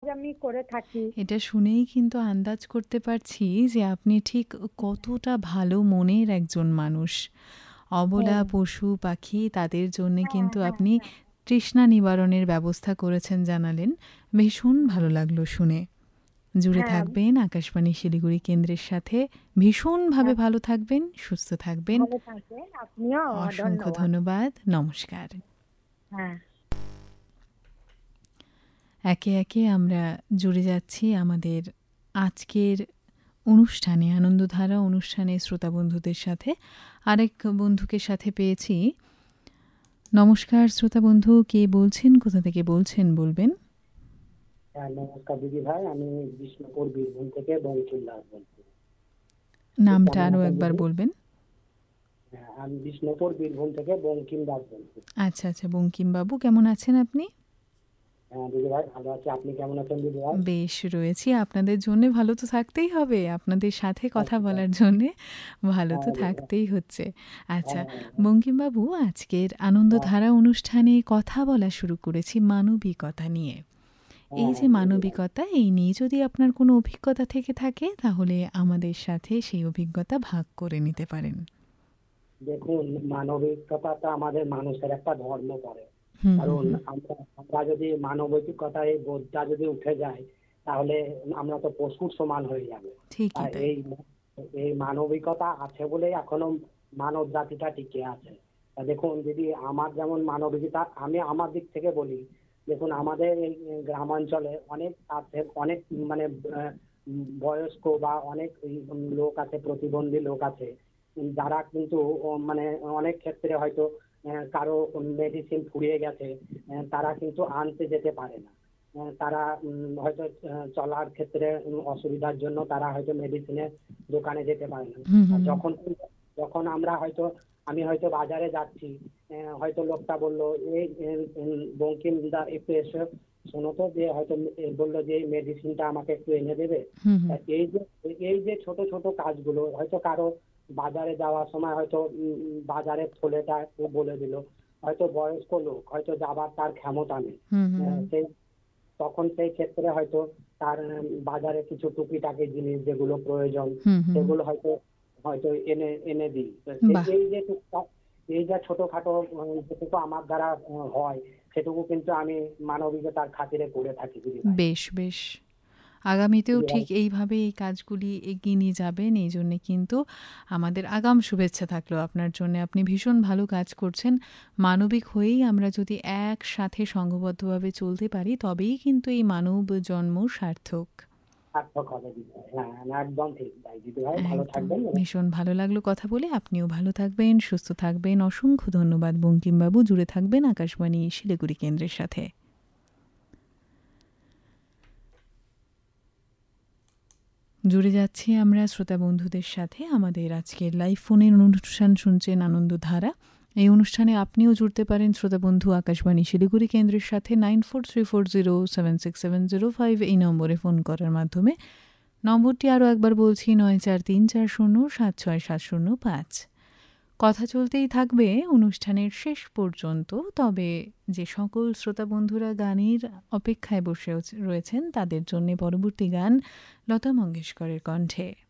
আমি করে থাকি। এটা শুনেই কিন্তু আন্দাজ করতে পারছি যে আপনি ঠিক কতটা ভালো মনের একজন মানুষ। অবলা হ্যাঁ, পশু পাখি তাদের জন্যে হ্যাঁ, কিন্তু হ্যাঁ, আপনি হ্যাঁ, তৃষ্ণা নিবারণের ব্যবস্থা করেছেন জানালেন। ভীষণ ভালো লাগলো শুনে। জুড়ে হ্যাঁ, থাকবেন আকাশবাণী শিলিগুড়ি কেন্দ্রের সাথে। ভীষণভাবে হ্যাঁ, ভালো থাকবেন, সুস্থ থাকবেন। ভালো থাকবেন আপনিও। অসংখ্য ধন্যবাদ। ধন্যবাদ। নমস্কার। হ্যাঁ, একে একে আমরা জুড়ে যাচ্ছি আমাদের আজকের অনুষ্ঠানে, আনন্দধারা অনুষ্ঠানে শ্রোতা বন্ধুদের সাথে। আরেক বন্ধুকে সাথে পেয়েছি। নমস্কার শ্রোতা বন্ধু, কে বলছেন, কোথা থেকে বলছেন বলবেন? হ্যাঁ, নমস্কার দিদি ভাই, আমি বিষ্ণুপুর বীরভূম থেকে বঙ্কিম দাস বলছি। নামটা কেমন আরও আছেন একবার দিদি? বলবেন। হ্যাঁ, আমি বিষ্ণুপুর বীরভূম থেকে বঙ্কিম দাস বলছি। আচ্ছা আচ্ছা, বঙ্কিমবাবু কেমন আছেন আপনি? হ্যাঁ দিদি ভাই, ভালো আছি। আপনি কেমন আছেন দিদি ভাই? বেশ রয়েছি। আপনাদের জন্যে ভালো তো থাকতেই হবে। আপনাদের সাথে কথা আচ্ছা। বলার জন্যে ভালো তো হ্যাঁ দিদি ভাই। থাকতেই হচ্ছে। আচ্ছা, হ্যাঁ, হ্যাঁ, বঙ্কিমবাবু আজকের হ্যাঁ, আনন্দধারা অনুষ্ঠানে কথা বলা শুরু করেছি মানবিকতা নিয়ে। হ্যাঁ, এই যে হ্যাঁ দিদি ভাই। মানবিকতা, এই নিয়ে যদি আপনার কোনো অভিজ্ঞতা থেকে থাকে তাহলে আমাদের সাথে সেই অভিজ্ঞতা ভাগ করে নিতে পারেন। দেখুন, মানবিকতাটা আমাদের মানুষের একটা ধর্ম পড়ে। হুম, হুম, কারণ হুম। আমরা আমরা যদি মানবিকতায় বোধটা যদি উঠে যায়, তাহলে আমরা তো পশুর সমান হয়ে যাবে। ঠিকই আর তাই। এই এই মানবিকতা আছে বলেই এখনো মানব জাতিটা টিকে আছে। তা দেখুন দিদি, আমার যেমন মানবিকতা, আমি আমার দিক থেকে বলি। দেখুন, আমাদের এই গ্রামাঞ্চলে অনেক আছে, অনেক মানে বয়স্ক বা অনেক লোক আছে, প্রতিবন্ধী লোক আছে, যারা কিন্তু মানে অনেক ক্ষেত্রে হয়তো কারো মেডিসিন ফুরিয়ে গেছে, তারা কিন্তু আনতে যেতে পারে না। তারা হয়তো চলার ক্ষেত্রে অসুবিধার জন্য তারা হয়তো মেডিসিনের দোকানে যেতে পারে না। হুম, আর হুম, হুম। যখন যখন আমরা হয়তো, আমি হয়তো বাজারে যাচ্ছি, হয়তো লোকটা বললো, এই বঙ্কিম দা একটু এসে শোনো তো, যে হয়তো বললো যে এই মেডিসিনটা আমাকে একটু এনে দেবে। হুম, হুম। তা এই যে ছোট ছোট কাজগুলো, হয়তো কারো বাজারে যাওয়ার সময় হয়তো বাজারের থলেটা ও বলে দিল, হয়তো বয়স্ক লোক, হয়তো যাবার তার ক্ষমতা নেই। হুম, হুম, হুম। সেই তখন সেই ক্ষেত্রে হয়তো তার বাজারে কিছু টুকিটাকি জিনিস যেগুলো প্রয়োজন, হুম, হুম, হুম। সেগুলো হয়তো হয়তো এনে এনে দিই। তো বাহ! এই যে ছোটখাটো যেটুকু আমার দ্বারা হয়, সেটুকু কিন্তু আমি মানবিকতার খাতিরে করে থাকি দিদি ভাই। বেশ, বেশ। আগামীতেও দিদি ভাই, ঠিক এইভাবে এই কাজগুলি এগিয়ে নিয়ে যাবেন, এই জন্যে কিন্তু আমাদের আগাম শুভেচ্ছা থাকলো আপনার জন্যে। আপনি ভীষণ ভালো কাজ করছেন। মানবিক হয়েই আমরা যদি একসাথে সংঘবদ্ধভাবে চলতে পারি তবেই কিন্তু এই মানব জন্ম সার্থক। সার্থক হবে দিদি ভাই। হ্যাঁ, একদম ঠিক তাই দিদি ভাই, ভালো একদম। থাকবেন। ভীষণ ভালো লাগলো কথা বলে। আপনিও ভালো থাকবেন, সুস্থ থাকবেন। অসংখ্য ধন্যবাদ বঙ্কিমবাবু। জুড়ে থাকবেন আকাশবাণী শিলিগুড়ি কেন্দ্রের সাথে। জুড়ে যাচ্ছি আমরা শ্রোতা বন্ধুদের সাথে। আমাদের আজকের লাইভ ফোনের অনুষ্ঠান শুনছেন আনন্দধারা। এই অনুষ্ঠানে আপনিও জুড়তে পারেন শ্রোতা বন্ধু আকাশবাণী শিলিগুড়ি কেন্দ্রের সাথে 9434076705 এই নম্বরে ফোন করার মাধ্যমে। নম্বরটি আরও একবার বলছি, 9434076705। কথা চলতেই থাকবে অনুষ্ঠানের শেষ পর্যন্ত। তবে যে সকল শ্রোতা বন্ধুরা গানের অপেক্ষায় বসে রয়েছেন তাদের জন্য পরবর্তী গান লতা মঙ্গেশকরের কণ্ঠে।